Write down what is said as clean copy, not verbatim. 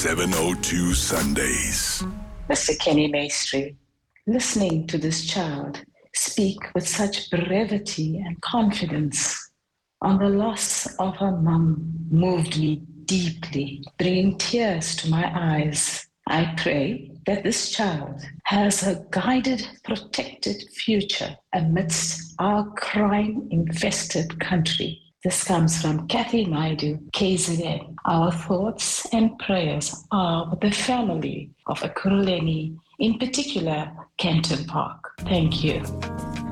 702 Sundays. Mr. Kenny Maestri, listening to this child speak with such brevity and confidence on the loss of her mum moved me deeply, bringing tears to my eyes. I pray that this child has a guided, protected future amidst our crime-infested country. This comes from Kathy Naidu, KZN. Our thoughts and prayers are with the family of Ekurhuleni, in particular, Kenton Park. Thank you.